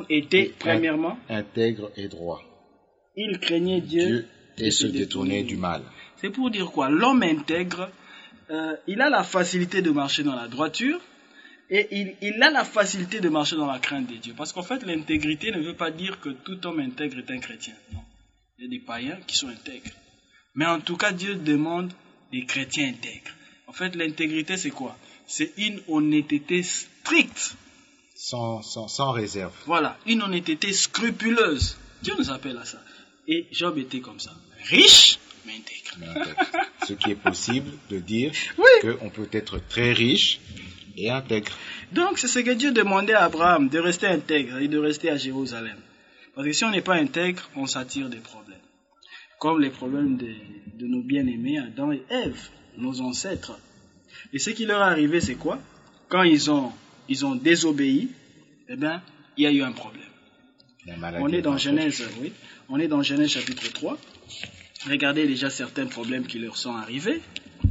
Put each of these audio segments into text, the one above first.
était, premièrement, intègre et droit. Il craignait Dieu et se détournait du mal. C'est pour dire quoi? L'homme intègre, il a la facilité de marcher dans la droiture et il a la facilité de marcher dans la crainte de Dieu. Parce qu'en fait, l'intégrité ne veut pas dire que tout homme intègre est un chrétien. Non. Il y a des païens qui sont intègres. Mais en tout cas, Dieu demande des chrétiens intègres. En fait, l'intégrité, c'est quoi? C'est une honnêteté stricte. Sans réserve. Voilà, une honnêteté scrupuleuse. Dieu nous appelle à ça. Et Job était comme ça. Riche, mais intègre. Ce qui est possible de dire qu'on peut être très riche et intègre. Donc, c'est ce que Dieu demandait à Abraham, de rester intègre et de rester à Jérusalem. Parce que si on n'est pas intègre, on s'attire des problèmes. Comme les problèmes de nos bien-aimés Adam et Ève, nos ancêtres. Et ce qui leur est arrivé, c'est quoi? Quand ils ont désobéi, eh bien, il y a eu un problème. On est dans Genèse, on est dans Genèse chapitre 3. Regardez déjà certains problèmes qui leur sont arrivés.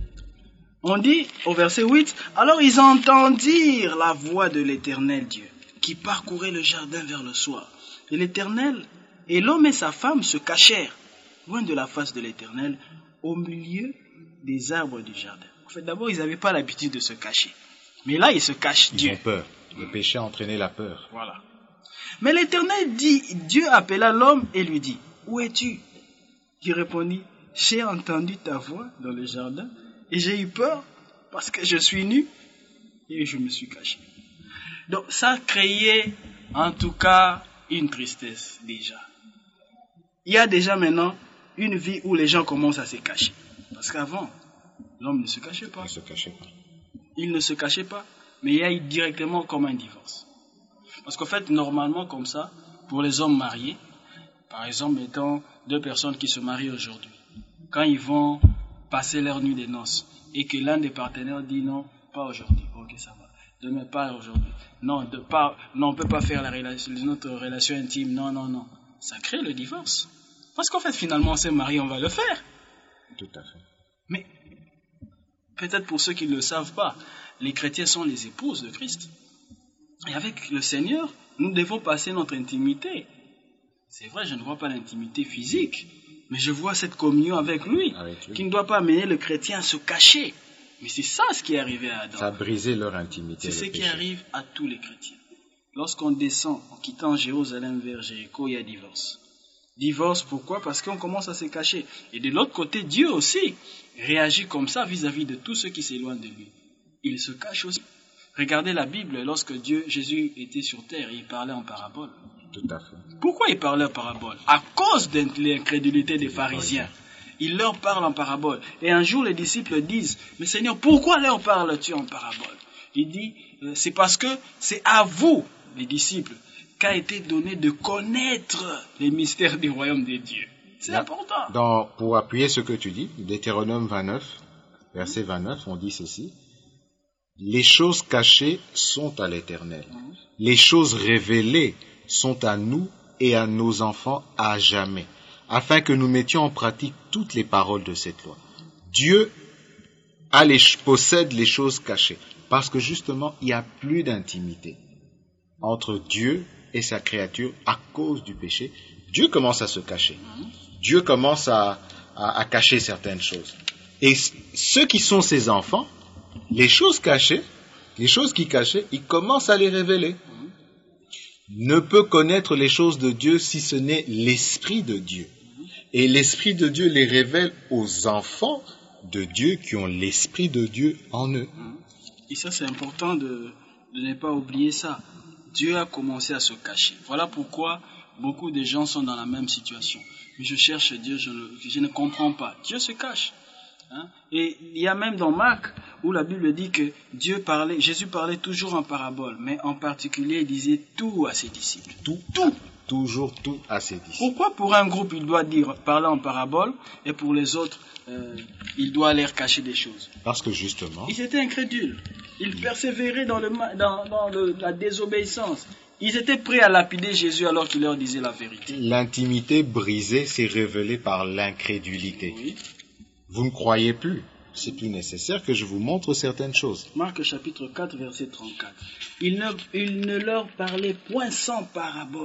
On dit au verset 8, alors ils entendirent la voix de l'Éternel Dieu, qui parcourait le jardin vers le soir. Et l'Éternel, et l'homme et sa femme se cachèrent, loin de la face de l'Éternel, au milieu des arbres du jardin. En fait, d'abord, ils n'avaient pas l'habitude de se cacher. Mais là, ils se cachent Dieu. Ils ont peur. Le péché a entraîné la peur. Voilà. Mais l'Éternel dit, Dieu appela l'homme et lui dit, où es-tu? Qui répondit, j'ai entendu ta voix dans le jardin et j'ai eu peur parce que je suis nu et je me suis caché. Donc ça créait en tout cas une tristesse déjà. Il y a déjà maintenant une vie où les gens commencent à se cacher. Parce qu'avant, l'homme ne se cachait pas. Il ne se cachait pas, mais il y a eu directement comme un divorce. Parce qu'en fait, normalement, comme ça, pour les hommes mariés, par exemple, mettons deux personnes qui se marient aujourd'hui, quand ils vont passer leur nuit des noces, et que l'un des partenaires dit non, pas aujourd'hui, ok, ça va, demain, pas aujourd'hui, non, on ne peut pas faire notre relation intime, non, ça crée le divorce. Parce qu'en fait, finalement, on s'est marié, on va le faire. Tout à fait. Mais, peut-être pour ceux qui ne le savent pas, les chrétiens sont les épouses de Christ. Et avec le Seigneur, nous devons passer notre intimité. C'est vrai, je ne vois pas l'intimité physique, mais je vois cette communion avec lui, qui ne doit pas amener le chrétien à se cacher. Mais c'est ça ce qui est arrivé à Adam. Ça a brisé leur intimité. C'est ce qui arrive à tous les chrétiens. Lorsqu'on descend, en quittant Jérusalem vers Jéricho, il y a divorce. Divorce, pourquoi? Parce qu'on commence à se cacher. Et de l'autre côté, Dieu aussi réagit comme ça vis-à-vis de tous ceux qui s'éloignent de lui. Il se cache aussi. Regardez la Bible, lorsque Jésus était sur terre, il parlait en parabole. Tout à fait. Pourquoi il parlait en parabole? À cause de l'incrédulité des pharisiens. Il leur parle en parabole. Et un jour, les disciples disent, mais Seigneur, pourquoi leur parles-tu en parabole? Il dit, c'est parce que c'est à vous, les disciples, qu'a été donné de connaître les mystères du royaume de Dieu. C'est important. Pour appuyer ce que tu dis, Deutéronome 29, verset 29, on dit ceci. Les choses cachées sont à l'Éternel. Les choses révélées sont à nous et à nos enfants à jamais, afin que nous mettions en pratique toutes les paroles de cette loi. Dieu possède les choses cachées, parce que justement, il n'y a plus d'intimité entre Dieu et sa créature à cause du péché. Dieu commence à se cacher. Dieu commence à cacher certaines choses. Et ceux qui sont ses enfants, les choses cachées, les choses qui cachaient, il commence à les révéler. Ne peut connaître les choses de Dieu si ce n'est l'Esprit de Dieu. Et l'Esprit de Dieu les révèle aux enfants de Dieu qui ont l'Esprit de Dieu en eux. Et ça, c'est important de ne pas oublier ça. Dieu a commencé à se cacher. Voilà pourquoi beaucoup de gens sont dans la même situation. Mais je cherche Dieu, je ne comprends pas. Dieu se cache. Et il y a même dans Marc où la Bible dit que Jésus parlait toujours en parabole, mais en particulier il disait tout à ses disciples. Toujours tout à ses disciples. Pourquoi pour un groupe il doit parler en parabole et pour les autres il doit leur cacher des choses? Parce que justement, ils étaient incrédules. Ils persévéraient dans la désobéissance. Ils étaient prêts à lapider Jésus alors qu'il leur disait la vérité. L'intimité brisée s'est révélée par l'incrédulité. Oui. Vous ne croyez plus. C'est plus nécessaire que je vous montre certaines choses. Marc chapitre 4, verset 34. Il ne leur parlait point sans parabole.